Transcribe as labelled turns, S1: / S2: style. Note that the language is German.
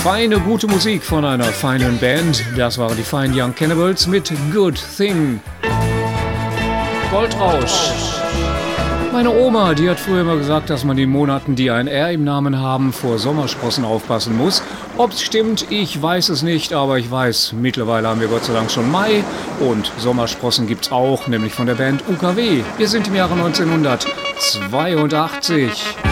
S1: Feine, gute Musik von einer feinen Band. Das waren die Fine Young Cannibals mit Good Thing. Goldrausch. Meine Oma, die hat früher immer gesagt, dass man in Monaten, die ein R im Namen haben, vor Sommersprossen aufpassen muss. Ob's stimmt, ich weiß es nicht, aber ich weiß, mittlerweile haben wir Gott sei Dank schon Mai und Sommersprossen gibt's auch, nämlich von der Band UKW. Wir sind im Jahre 1982.